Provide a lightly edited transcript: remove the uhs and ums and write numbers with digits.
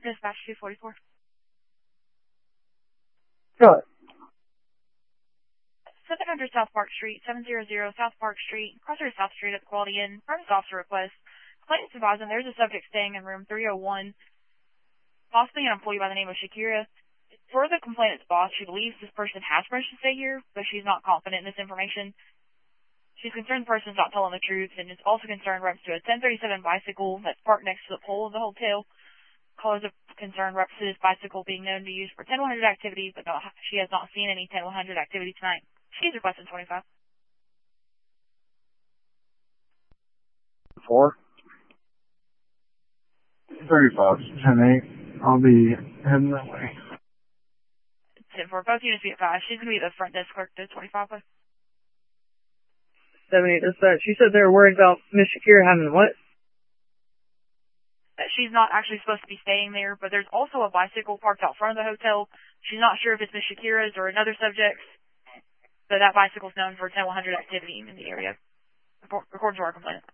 Dispatch 244. Good. 700 South Park Street, 700 South Park Street, crossroads South Street at the Quality Inn. Premise officer request. Complainant's advising there's a subject staying in room 301, possibly an employee by the name of Shakira. For the complainant's boss, she believes this person has permission to stay here, but she's not confident in this information. She's concerned the person's not telling the truth, and is also concerned reference to a 1037 bicycle that's parked next to the pole of the hotel. Cause of concern reference to this bicycle being known to use for 10100 activity, but she has not seen any 10100 activity tonight. She's requesting 25. 4. 35, 10-8. I'll be heading that way. 10-4. Both units be at 5. She's going to be the front desk clerk to 25. 78 dispatch. She said they were worried about Miss Shakira having what? That she's not actually supposed to be staying there, but there's also a bicycle parked out front of the hotel. She's not sure if it's Miss Shakira's or another subject's, but that bicycle's known for 10100 activity in the area, according to our complainant.